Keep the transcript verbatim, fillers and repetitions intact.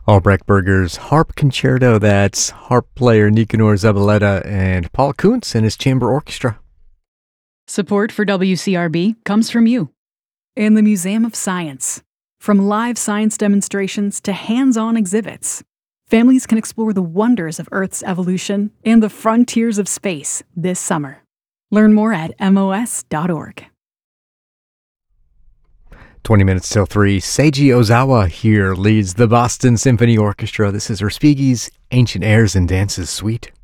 Albrecht Berger's Harp Concerto. That's harp player Nicanor Zabaleta and Paul Kuntz and his chamber orchestra. Support for W C R B comes from you and the Museum of Science. From live science demonstrations to hands-on exhibits, families can explore the wonders of Earth's evolution and the frontiers of space this summer. Learn more at M O S dot org. twenty minutes till three. Seiji Ozawa here leads the Boston Symphony Orchestra. This is Respighi's Ancient Airs and Dances Suite.